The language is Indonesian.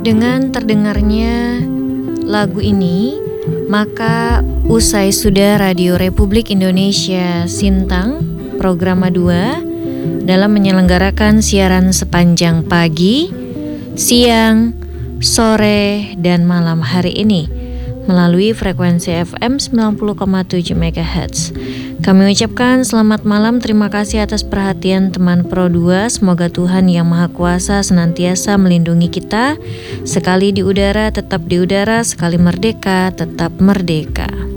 Dengan terdengarnya lagu ini, maka usai sudah Radio Republik Indonesia Sintang Programa 2 dalam menyelenggarakan siaran sepanjang pagi, siang, sore, dan malam hari ini melalui frekuensi FM 90,7 MHz. Kami ucapkan selamat malam, terima kasih atas perhatian teman Pro 2. Semoga Tuhan Yang Maha Kuasa senantiasa melindungi kita. Sekali di udara, tetap di udara. Sekali merdeka, tetap merdeka.